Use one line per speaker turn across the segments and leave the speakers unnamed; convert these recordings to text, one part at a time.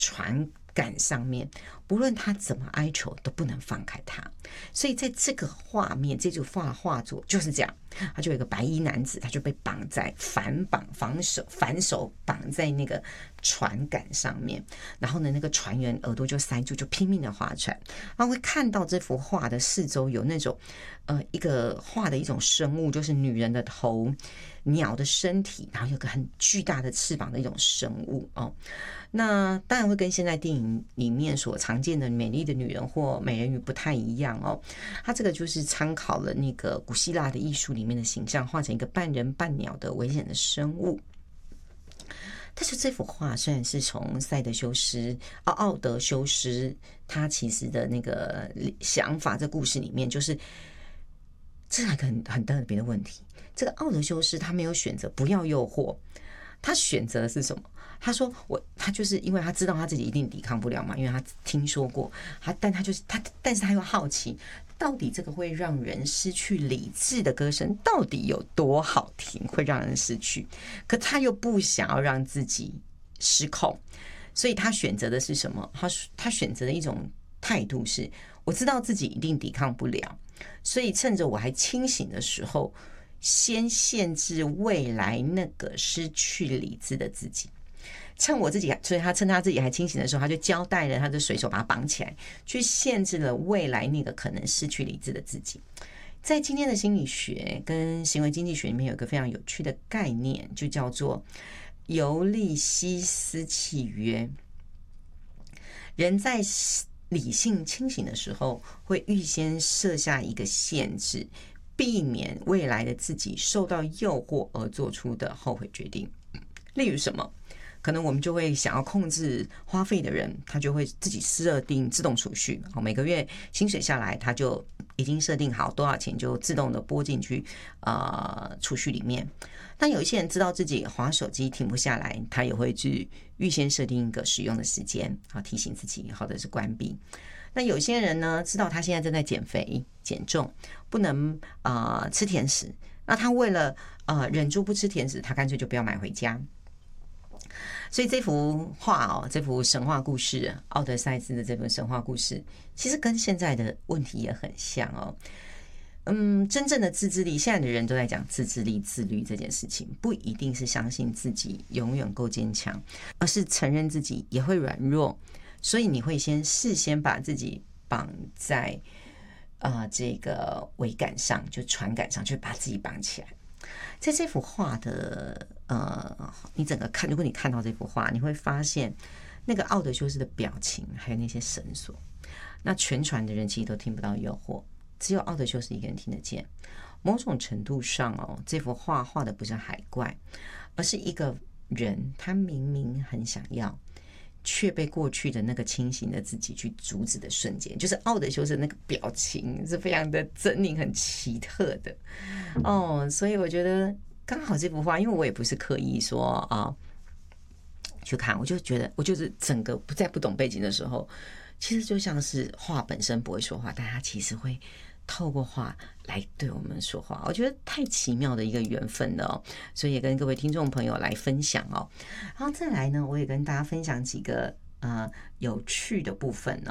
传感上面，不论他怎么哀求都不能放开他。所以在这个画面，这组画作就是这样，他就有一个白衣男子，他就被绑在反手绑在那个船杆上面，然后呢，那个船员耳朵就塞住，就拼命的划船。然后会看到这幅画的四周有那种一个画的一种生物，就是女人的头、鸟的身体，然后有个很巨大的翅膀的一种生物哦。那当然会跟现在电影里面所常见的美丽的女人或美人鱼不太一样哦。它这个就是参考了那个古希腊的艺术里面的形象，画成一个半人半鸟的危险的生物。但是这幅画虽然是从奥德修斯他其实的那个想法，这故事里面就是这是一个很特别的问题。这个奥德修斯他没有选择不要诱惑，他选择的是什么？他说他就是因为他知道他自己一定抵抗不了嘛，因为他听说过但是他又好奇，到底这个会让人失去理智的歌声到底有多好听，会让人失去，可他又不想要让自己失控，所以他选择的是什么？他选择的一种态度是，我知道自己一定抵抗不了，所以趁着我还清醒的时候，先限制未来那个失去理智的自己。所以他趁他自己还清醒的时候，他就交代了他的水手把他绑起来，去限制了未来那个可能失去理智的自己。在今天的心理学跟行为经济学里面有一个非常有趣的概念，就叫做尤利西斯契约。人在理性清醒的时候，会预先设下一个限制，避免未来的自己受到诱惑而做出的后悔决定。例如什么？可能我们就会想要控制花费的人，他就会自己设定自动储蓄，每个月薪水下来，他就已经设定好多少钱就自动的拨进去储蓄里面。但有一些人知道自己滑手机停不下来，他也会去预先设定一个使用的时间，提醒自己或者是关闭。那有些人呢，知道他现在正在减肥减重，不能吃甜食，那他为了忍住不吃甜食，他干脆就不要买回家。所以这幅画这幅神话故事，奥德赛斯的这本神话故事，其实跟现在的问题也很像哦。真正的自制力，现在的人都在讲自制力、自律这件事情，不一定是相信自己永远够坚强，而是承认自己也会软弱。所以你会事先把自己绑在这个桅杆上，就船杆上，就把自己绑起来。在这幅画的你整个看，如果你看到这幅画，你会发现那个奥德修斯的表情，还有那些绳索，那全船的人其实都听不到诱惑，只有奥德修斯一个人听得见。某种程度上这幅画画的不是海怪，而是一个人，他明明很想要，却被过去的那个清醒的自己去阻止的瞬间，就是奥德修斯那个表情是非常的狰狞、很奇特的所以我觉得刚好这幅画，因为我也不是刻意说去看，我就觉得我就是整个不懂背景的时候，其实就像是画本身不会说话，但它其实会透过画来对我们说话，我觉得太奇妙的一个缘分了所以也跟各位听众朋友来分享然后再来呢，我也跟大家分享几个有趣的部分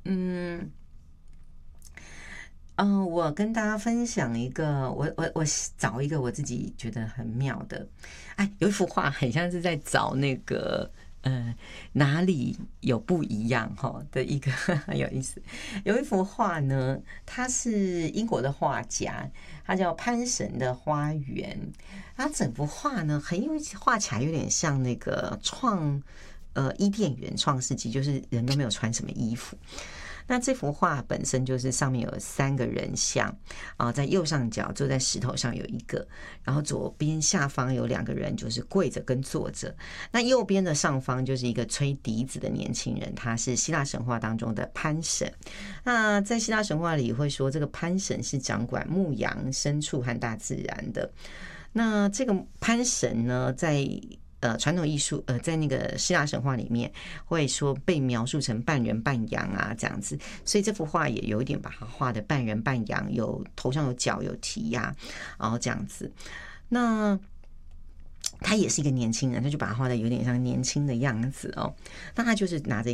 我跟大家分享一个，我找一个我自己觉得很妙的，有一幅画很像是在找那个哪里有不一样的一个很有意思。有一幅画呢，它是英国的画家，他叫潘神的花园。他整幅画呢，画起来有点像那个伊甸园创世纪，就是人都没有穿什么衣服。那这幅画本身就是上面有3个人像在右上角坐在石头上有一个，然后左边下方有2个人，就是跪着跟坐着。那右边的上方就是一个吹笛子的年轻人，他是希腊神话当中的潘神。那在希腊神话里会说，这个潘神是掌管牧羊、牲畜和大自然的。那这个潘神呢，在传统艺术在那个希腊神话里面会说被描述成半人半羊这样子，所以这幅画也有一点把它画的半人半羊，头上有角有蹄然后这样子。那他也是一个年轻人，他就把他画的有点像年轻的样子哦。那他就是拿着